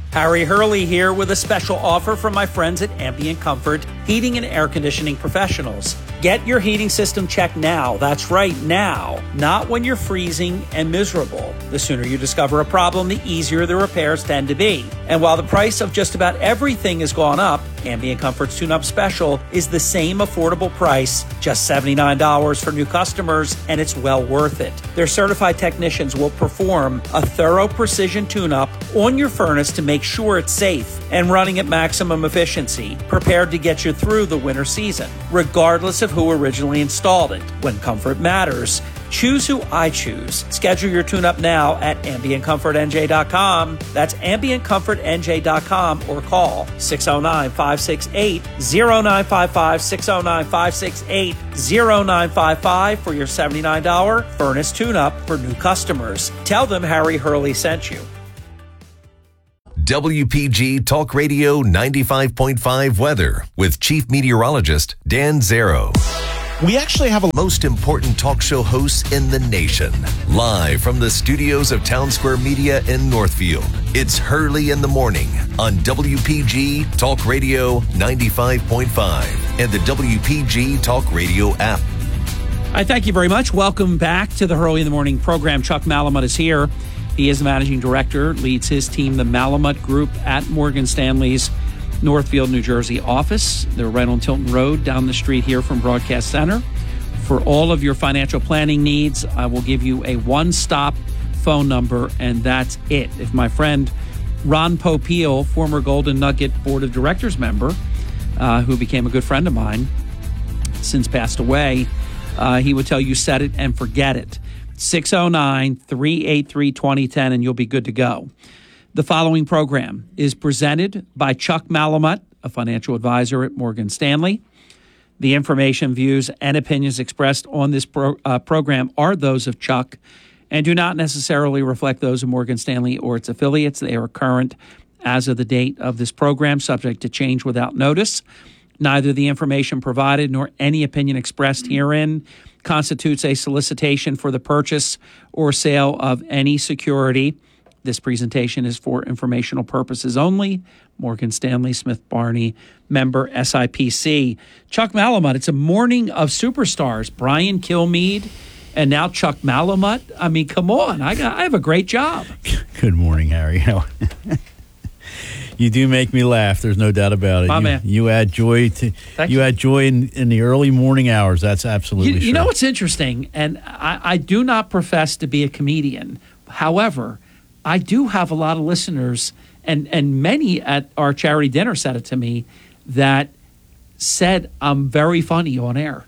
Harry Hurley here with a special offer from my friends at Ambient Comfort Heating and Air Conditioning Professionals. Get your heating system checked now. That's right, now. Not when you're freezing and miserable. The sooner you discover a problem, the easier the repairs tend to be. And while the price of just about everything has gone up, Ambient Comfort's Tune-Up Special is the same affordable price, just $79 for new customers, and it's well worth it. Their certified technicians will perform a thorough precision tune-up on your furnace to make sure it's safe and running at maximum efficiency, prepared to get you through the winter season, regardless of who originally installed it. When comfort matters, choose who I choose. Schedule your tune-up now at AmbientComfortNJ.com. That's AmbientComfortNJ.com or call 609-568-0955, 609-568-0955 for your $79 furnace tune-up for new customers. Tell them Harry Hurley sent you. WPG Talk Radio 95.5 weather with Chief Meteorologist Dan Zero. We actually have a most important talk show hosts in the nation. Live from the studios of Town Square Media in Northfield, it's Hurley in the Morning on WPG Talk Radio 95.5 and the WPG Talk Radio app. I thank you very much. Welcome back to the Hurley in the Morning program. Chuck Malamut is here. He is the managing director, leads his team, the Malamut Group, at Morgan Stanley's Northfield, New Jersey office. They're right on Tilton Road, down the street here from Broadcast Center. For all of your financial planning needs, I will give you a one-stop phone number, and that's it. If my friend Ron Popeil, former Golden Nugget Board of Directors member, who became a good friend of mine, since passed away, he would tell you set it and forget it. 609-383-2010, and you'll be good to go. The following program is presented by Chuck Malamut, a financial advisor at Morgan Stanley. The information, views, and opinions expressed on this program are those of Chuck and do not necessarily reflect those of Morgan Stanley or its affiliates. They are current as of the date of this program, subject to change without notice. Neither the information provided nor any opinion expressed herein constitutes a solicitation for the purchase or sale of any security. This presentation is for informational purposes only. Morgan Stanley Smith Barney, member SIPC. Chuck Malamut, it's a morning of superstars. Brian Kilmeade and now Chuck Malamut. I mean, come on. I have a great job. Good morning, Harry. You do make me laugh. There's no doubt about it. Man. You add joy to in the early morning hours. That's absolutely true. You know what's interesting, and I do not profess to be a comedian. However, I do have a lot of listeners, and many at our charity dinner said it to me, that said I'm very funny on air.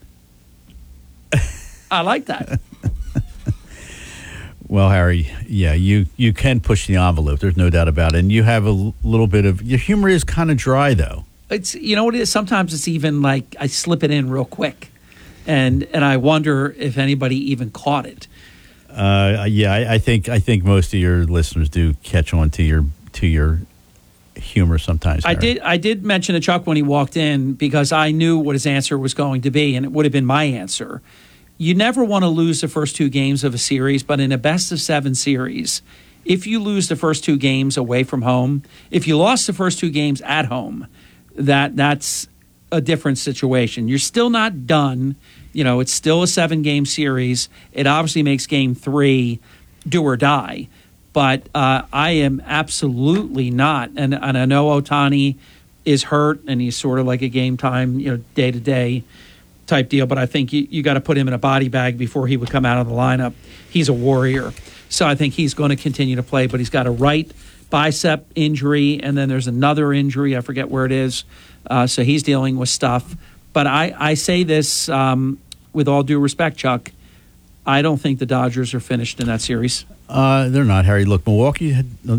I like that. Well, Harry, yeah, you can push the envelope. There's no doubt about it. And you have a little bit of your humor is kind of dry, though. It's what it is. Sometimes it's even like I slip it in real quick, and I wonder if anybody even caught it. I think most of your listeners do catch on to your humor sometimes. Harry. I did mention to Chuck when he walked in because I knew what his answer was going to be, and it would have been my answer. You never want to lose the first two games of a series, but in a best-of-7 series, if you lose the first two games away from home, if you lost the first two games at home, that's a different situation. You're still not done. It's still a 7-game series. It obviously makes Game 3 do or die. But I am absolutely not. And I know Ohtani is hurt, and he's sort of like a game-time, day-to-day type deal, but I think you got to put him in a body bag before he would come out of the lineup. He's a warrior. So I think he's going to continue to play, but he's got a right bicep injury, and then there's another injury. I forget where it is. So he's dealing with stuff. But I say this with all due respect, Chuck. I don't think the Dodgers are finished in that series. They're not, Harry. Look, Milwaukee,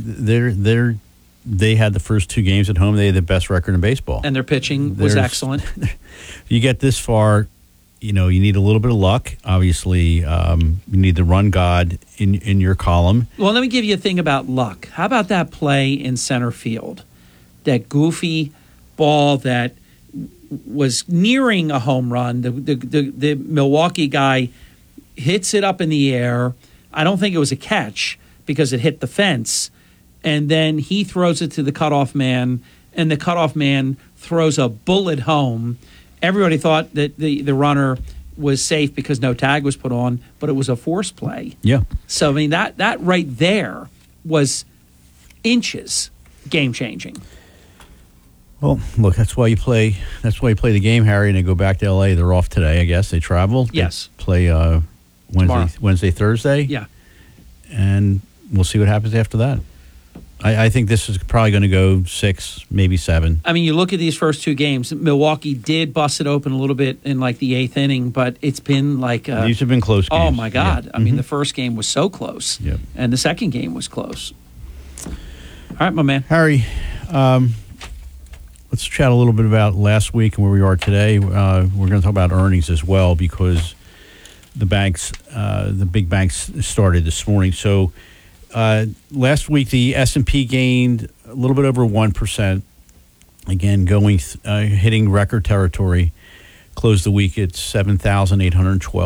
they had the first two games at home. They had the best record in baseball. And their pitching was excellent. You get this far, you need a little bit of luck. Obviously, you need the run god in your column. Well, let me give you a thing about luck. How about that play in center field? That goofy ball that was nearing a home run. The Milwaukee guy hits it up in the air. I don't think it was a catch because it hit the fence. and then he throws it to the cutoff man, and the cutoff man throws a bullet home. Everybody thought that the runner was safe because no tag was put on, but it was a force play. Yeah. So, I mean, that right there was inches game-changing. Well, look, that's why you play the game, Harry, and they go back to L.A. They're off today, I guess. They travel. Yes. They play Wednesday, Thursday. Yeah. And we'll see what happens after that. I think this is probably going to go 6, maybe 7. I mean, you look at these first 2 games. Milwaukee did bust it open a little bit in like the 8th inning, but it's been like these have been close games. Oh my God! Yeah. I mean, the first game was so close, and the second game was close. All right, my man, Harry. Let's chat a little bit about last week and where we are today. We're going to talk about earnings as well because the big banks started this morning. So. Last week, the S&P gained a little bit over 1%. Again, hitting record territory. Closed the week at 7,812.